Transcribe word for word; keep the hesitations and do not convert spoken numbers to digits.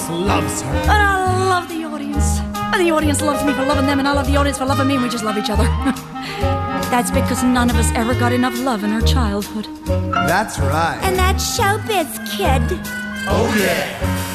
audience loves her. And I love the audience. And the audience loves me for loving them, and I love the audience for loving me, and we just love each other. That's because none of us ever got enough love in our childhood. That's right. And that's showbiz, kid. Oh, yeah.